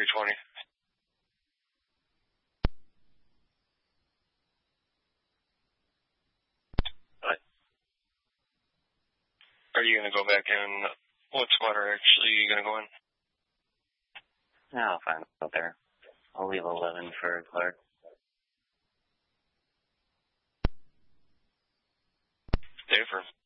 220. What? Are you going to go back in? What squad are actually going to go in? No, I'll find out there. I'll leave 11 for Clark. Stay for